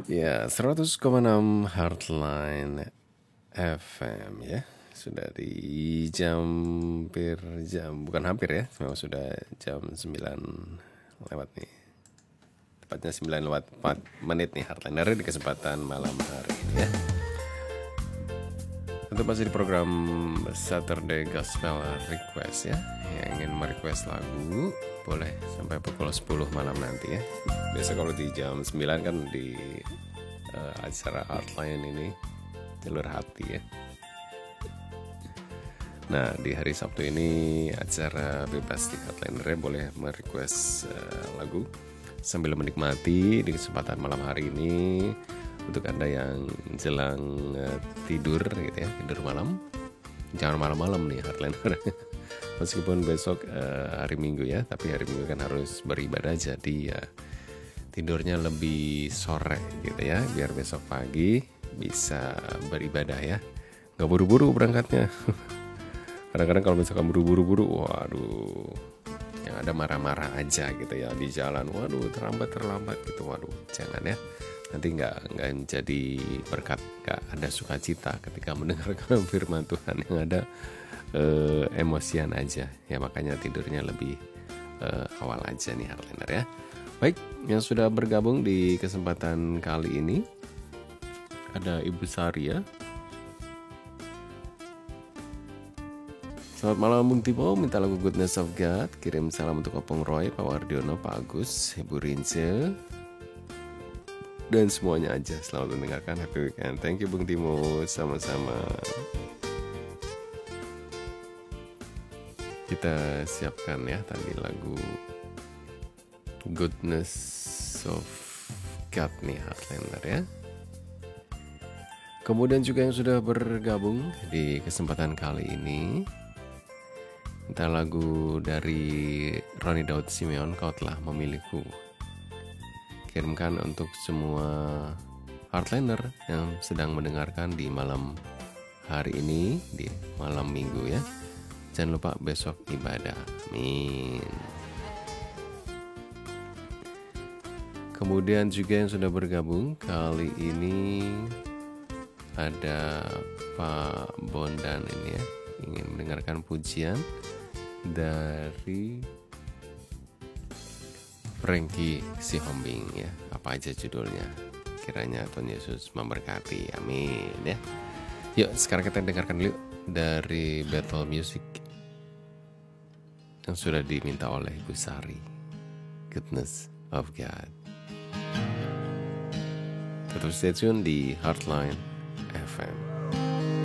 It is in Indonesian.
Ya, 100,6 Heartline FM ya. Sudah di bukan hampir ya, memang sudah jam 9 lewat nih. Tepatnya 9 lewat 4 menit nih Heartliner di kesempatan malam hari ini ya. Untuk masih di program Saturday Gospel Request ya. Yang ingin merequest lagu boleh sampai pukul 10 malam nanti ya. Biasa kalau di jam 9 kan di acara Heartline ini jalur hati ya. Nah di hari Sabtu ini acara bebas di Heartliner boleh merequest lagu sambil menikmati di kesempatan malam hari ini. Untuk Anda yang jelang tidur gitu ya, tidur malam, jangan malam-malam nih Heartliner. Meskipun besok hari Minggu ya, tapi hari Minggu kan harus beribadah, jadi ya tidurnya lebih sore gitu ya, biar besok pagi bisa beribadah ya. Gak buru-buru berangkatnya. Kadang-kadang kalau misalkan buru-buru, waduh, yang ada marah-marah aja gitu ya di jalan. Waduh, terlambat gitu. Waduh, jangan ya. Nanti nggak jadi berkat, nggak ada sukacita ketika mendengarkan firman Tuhan, yang ada emosian aja ya. Makanya tidurnya lebih awal aja nih Heartliner ya. Baik, yang sudah bergabung di kesempatan kali ini ada Ibu Sari ya. Selamat malam Bung Timo, minta lagu Goodness of God. Kirim salam untuk Opung Roy, Pak Wardiono, Pak Agus, Ibu Rince, dan semuanya aja. Selamat mendengarkan, happy weekend. Thank you Bung Timo, sama-sama. Kita siapkan ya tadi lagu Goodness of God nih Heartliner ya. Kemudian juga yang sudah bergabung di kesempatan kali ini, minta lagu dari Ronnie Daud Simeon, Kau Telah Memilihku. Kirimkan untuk semua Heartliner yang sedang mendengarkan di malam hari ini, di malam Minggu ya. Jangan lupa besok ibadah. Amin. Kemudian juga yang sudah bergabung kali ini ada Pak Bondan ini ya, ingin mendengarkan pujian dari Frankie Sihombing ya. Apa aja judulnya? Kiranya Tuhan Yesus memberkati. Amin ya. Yuk sekarang kita dengarkan dulu dari Battle Music yang sudah diminta oleh Ibu Sari, Goodness of God. Tetap stay tune di Heartline FM.